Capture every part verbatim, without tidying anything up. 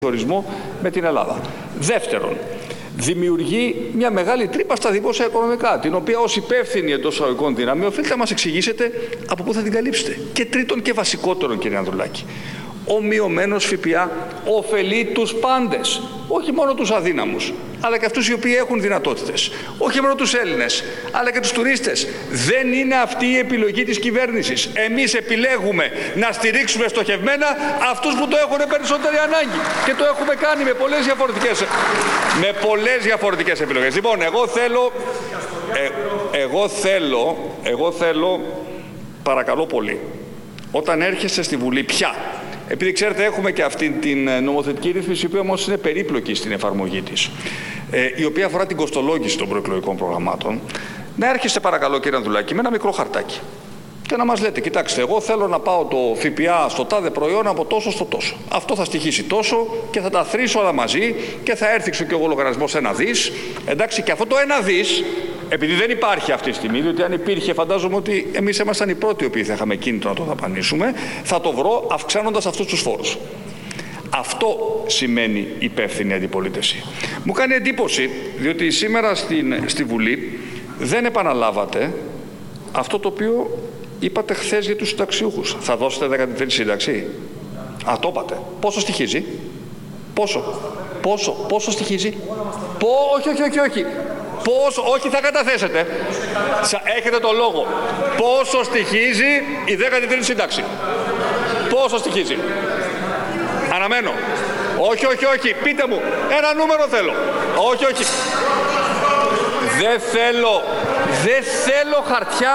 χωρισμό με την Ελλάδα. Δεύτερον, δημιουργεί μια μεγάλη τρύπα στα δημόσια οικονομικά, την οποία ως υπεύθυνοι εντός εισαγωγικών δυνάμεων οφείλετε να μας εξηγήσετε από πού θα την καλύψετε. Και τρίτον και βασικότερον, κύριε Ανδρουλάκη, ο μειωμένος ΦΠΑ ωφελεί τους πάντες, όχι μόνο τους αδύναμους, αλλά και αυτούς οι οποίοι έχουν δυνατότητες. Όχι μόνο τους Έλληνες, αλλά και τους τουρίστες. Δεν είναι αυτή η επιλογή της κυβέρνησης. Εμείς επιλέγουμε να στηρίξουμε στοχευμένα αυτούς που το έχουν περισσότερη ανάγκη. Και το έχουμε κάνει με πολλές διαφορετικές, με πολλές διαφορετικές επιλογές. Λοιπόν, εγώ θέλω, ε, εγώ θέλω, εγώ θέλω, παρακαλώ πολύ, όταν έρχεστε στη Βουλή πια, επειδή ξέρετε έχουμε και αυτή την νομοθετική ρύθμιση, η οποία όμως είναι περίπλοκη στην εφαρμογή της, ε, η οποία αφορά την κοστολόγηση των προεκλογικών προγραμμάτων, να έρχεστε παρακαλώ, κύριε Ανδρουλάκη, με ένα μικρό χαρτάκι και να μας λέτε, κοιτάξτε, εγώ θέλω να πάω το ΦΠΑ στο τάδε προϊόν από τόσο στο τόσο. Αυτό θα στοιχήσει τόσο και θα τα θρήσω όλα μαζί και θα έρθει και ο λογαριασμός ένα δις. Εντάξει, και αυτό το ένα δις, επειδή δεν υπάρχει αυτή τη στιγμή, διότι αν υπήρχε, φαντάζομαι ότι εμείς ήμασταν οι πρώτοι οι οποίοι θα είχαμε κίνητο να το δαπανίσουμε, θα το βρω αυξάνοντας αυτούς τους φόρους. Αυτό σημαίνει υπεύθυνη αντιπολίτευση. Μου κάνει εντύπωση, διότι σήμερα στην, στη Βουλή δεν επαναλάβατε αυτό το οποίο είπατε χθες για τους συνταξιούχους. Θα δώσετε δέκατη τρίτη σύνταξη. Α, το είπατε. Πόσο στοιχίζει? Πόσο? Πόσο? Πόσο στοιχίζει? Πό, όχι, όχι, όχι, όχι. Πόσο, όχι θα καταθέσετε. Έχετε το λόγο. Πόσο στοιχίζει η δέκατη τρίτη σύνταξη? Πόσο στοιχίζει? Αναμένω. Όχι, όχι, όχι. Πείτε μου. Ένα νούμερο θέλω. Όχι, όχι. Δεν θέλω. Δεν θέλω χαρτιά.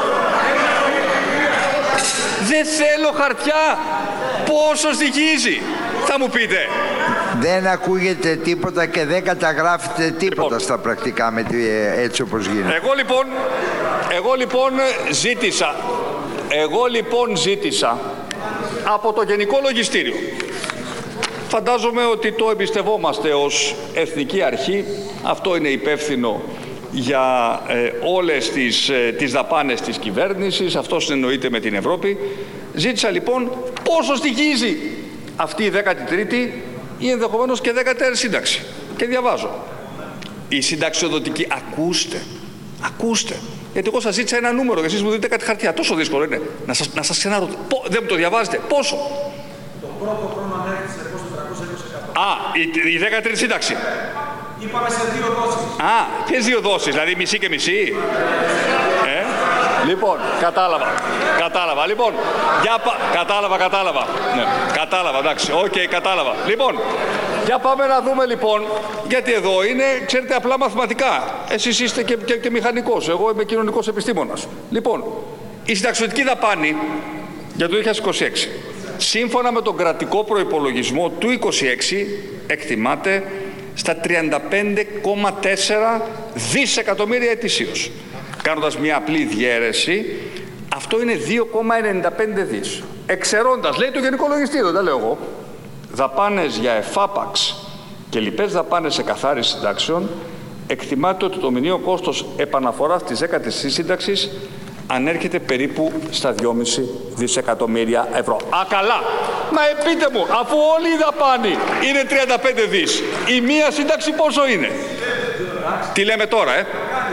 Δεν θέλω χαρτιά. Πόσο στοιχίζει? Θα μου πείτε. Δεν ακούγεται τίποτα και δεν καταγράφεται τίποτα λοιπόν, στα πρακτικά με τη, έτσι όπως γίνεται. Εγώ λοιπόν, εγώ λοιπόν ζήτησα, εγώ λοιπόν ζήτησα από το Γενικό Λογιστήριο. Φαντάζομαι ότι το εμπιστευόμαστε ως Εθνική Αρχή. Αυτό είναι υπεύθυνο για ε, όλες τις, ε, τις δαπάνες της κυβέρνησης. Αυτό συνεννοείται με την Ευρώπη. Ζήτησα λοιπόν πόσο στοιχίζει αυτή η δέκατη τρίτη ή ενδεχομένως και δέκατη τέταρτη σύνταξη. Και διαβάζω. Η συνταξιοδοτική, ακούστε, ακούστε. Γιατί εγώ σας ζήτησα ένα νούμερο και εσείς μου δείτε κάτι χαρτιά. Τόσο δύσκολο είναι. Να σας, να σας ξαναρωτήσω. Δεν μου το διαβάζετε. Πόσο? Το πρώτο χρόνο ανέρχεται σε τετρακόσια είκοσι εκατό. Α, η, η δέκατη τρίτη σύνταξη. Είπαμε σε δύο δόσεις. Α, ποιες δύο δόσεις, δηλαδή μισή και μισή? Ε, λοιπόν, κατάλαβα, κατάλαβα. Λοιπόν, για πα... κατάλαβα, κατάλαβα. Ναι, κατάλαβα, εντάξει, οκ, okay, κατάλαβα. Λοιπόν, για πάμε να δούμε λοιπόν, γιατί εδώ είναι, ξέρετε, απλά μαθηματικά. Εσείς είστε και, και, και μηχανικός, εγώ είμαι κοινωνικός επιστήμονας. Λοιπόν, η συνταξιοδοτική δαπάνη για το δύο χιλιάδες είκοσι έξι, σύμφωνα με τον κρατικό προϋπολογισμό του είκοσι έξι, εκτιμάται στα τριάντα πέντε κόμμα τέσσερα δισεκατομμύρια ετησίως. Κάνοντας μια απλή διαίρεση, αυτό είναι δύο κόμμα ενενήντα πέντε δις. Εξαιρώντας, λέει το Γενικό Λογιστήριο, δεν λέω εγώ, δαπάνες για εφάπαξ και λοιπές δαπάνες σε καθάριση συντάξεων, εκτιμάται ότι το μηνιαίο κόστος επαναφοράς της δέκατης σύνταξης ανέρχεται περίπου στα δυόμισι δισεκατομμύρια ευρώ. Α, καλά! Μα πείτε μου, αφού όλη η δαπάνη είναι τριάντα πέντε δις, η μία σύνταξη πόσο είναι? Τι λέμε τώρα, ε?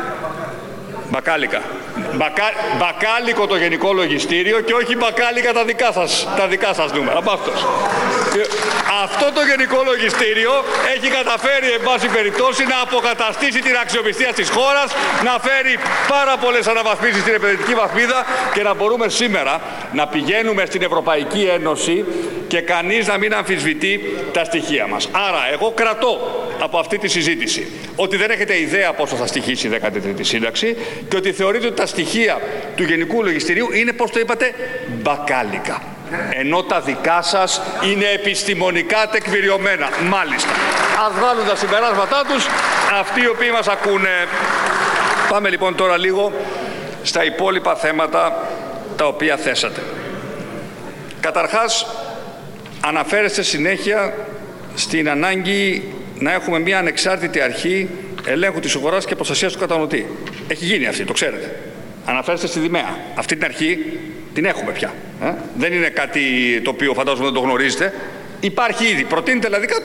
Μπακάλικα. Μπακα... Μπακάλικο το Γενικό Λογιστήριο και όχι μπακάλικα τα δικά σας, τα δικά σας νούμερα. Αυτός. Αυτό το Γενικό Λογιστήριο έχει καταφέρει, εν πάση περιπτώσει, να αποκαταστήσει την αξιοπιστία της χώρας, να φέρει πάρα πολλές αναβαθμίσεις στην επενδυτική βαθμίδα και να μπορούμε σήμερα να πηγαίνουμε στην Ευρωπαϊκή Ένωση και κανείς να μην αμφισβητεί τα στοιχεία μας. Άρα, εγώ κρατώ από αυτή τη συζήτηση ότι δεν έχετε ιδέα πόσο θα στοιχήσει η δέκατη τρίτη σύνταξη και ότι θεωρείτε ότι τα στοιχεία του Γενικού Λογιστηρίου είναι, πώς το είπατε, μπακάλικα. Ενώ τα δικά σας είναι επιστημονικά τεκμηριωμένα. Μάλιστα. Ας βγάλουν τα συμπεράσματά τους αυτοί οι οποίοι μας ακούνε. Πάμε λοιπόν τώρα λίγο στα υπόλοιπα θέματα τα οποία θέσατε. Καταρχάς, αναφέρεστε συνέχεια στην ανάγκη να έχουμε μια ανεξάρτητη αρχή ελέγχου της αγοράς και προστασίας του καταναλωτή. Έχει γίνει αυτή, το ξέρετε. Αναφέρεστε στη Δημαία. Αυτή την αρχή την έχουμε πια. Ε? Δεν είναι κάτι το οποίο φαντάζομαι δεν το γνωρίζετε. Υπάρχει ήδη. Προτείνεται δηλαδή